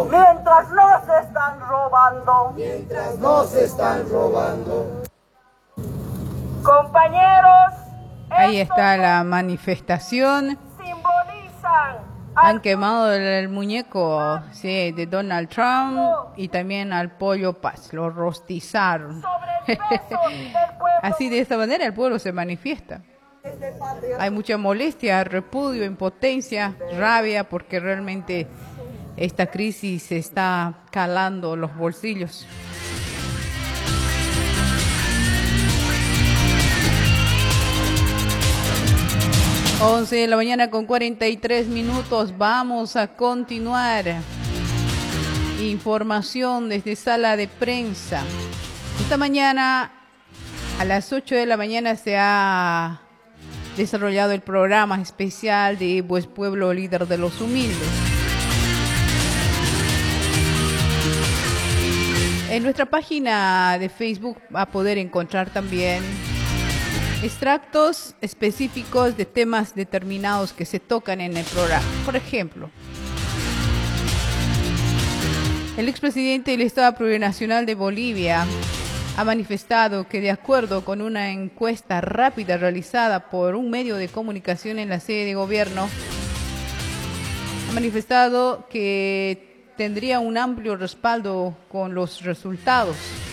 Mientras nos están robando. Mientras nos están robando. Compañeros, ahí está la manifestación. Simbolizan. Han quemado el muñeco, sí, de Donald Trump y también al Pollo Paz. Lo rostizaron. Así, de esta manera el pueblo se manifiesta. Hay mucha molestia, repudio, impotencia, rabia, porque realmente esta crisis está calando los bolsillos. Once de la mañana con 43 minutos. Vamos a continuar. Información desde sala de prensa. Esta mañana a las 8 de la mañana se ha desarrollado el programa especial de Pues Pueblo Líder de los Humildes. En nuestra página de Facebook va a poder encontrar también extractos específicos de temas determinados que se tocan en el programa. Por ejemplo, el expresidente del Estado Plurinacional de Bolivia ha manifestado que, de acuerdo con una encuesta rápida realizada por un medio de comunicación en la sede de gobierno, ha manifestado que tendría un amplio respaldo con los resultados.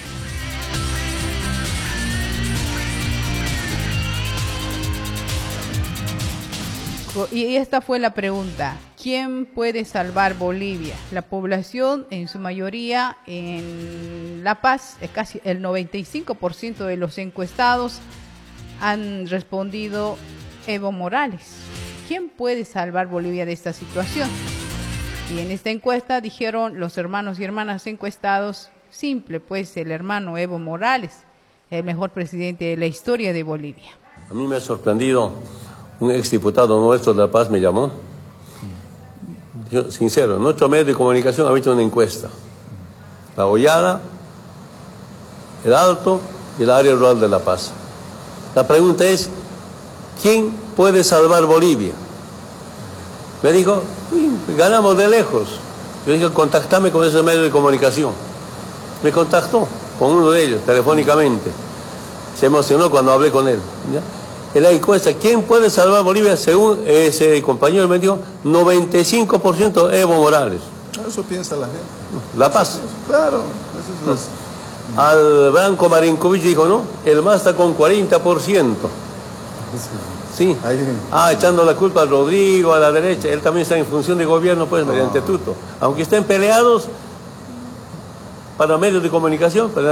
Y esta fue la pregunta: ¿quién puede salvar Bolivia? La población, en su mayoría en La Paz, casi el 95% de los encuestados han respondido Evo Morales. ¿Quién puede salvar Bolivia de esta situación? Y en esta encuesta dijeron los hermanos y hermanas encuestados: simple, pues el hermano Evo Morales, el mejor presidente de la historia de Bolivia. A mí me ha sorprendido. Un exdiputado nuestro de La Paz me llamó. Yo, sincero, nuestro medio de comunicación ha hecho una encuesta. La Hollada, el Alto y el área rural de La Paz. La pregunta es: ¿quién puede salvar Bolivia? Me dijo: ganamos de lejos. Yo dije: contactame con ese medio de comunicación. Me contactó con uno de ellos, telefónicamente. Se emocionó cuando hablé con él, ¿ya? En la encuesta, ¿quién puede salvar Bolivia? Según ese compañero me dijo, 95% Evo Morales. Eso piensa la gente. La Paz. Claro. Eso es Al Branco Marinkovic dijo, no, el MAS está con 40%. Sí. Echando la culpa a Rodrigo, a la derecha. Él también está en función de gobierno, pues, mediante tuto. Aunque estén peleados para medios de comunicación, pero